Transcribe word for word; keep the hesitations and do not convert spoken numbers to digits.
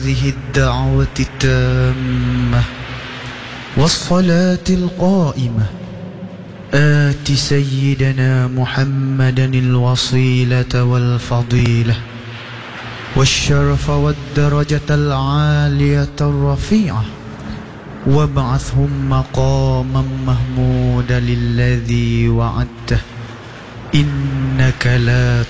هذه الدعوة التامة والصلاة القائمة آت سيدنا محمدا الوصيلة والفضيلة والشرف والدرجة العالية الرفيعة وابعثهم مقاما محمودا الذي وعدته إنك لا